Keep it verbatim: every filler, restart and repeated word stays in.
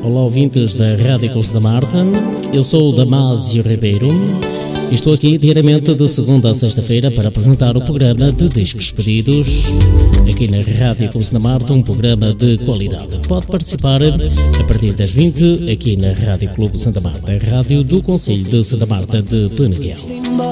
olá ouvintes da Rádio Clube da Marta. Eu sou o Damásio Ribeiro e estou aqui diariamente de segunda a sexta-feira para apresentar o programa de discos pedidos aqui na Rádio Clube da Marta, um programa de qualidade. Pode participar a partir das vinte aqui na Rádio Clube Santa Marta, a rádio do Concelho de Santa Marta de Peneguel.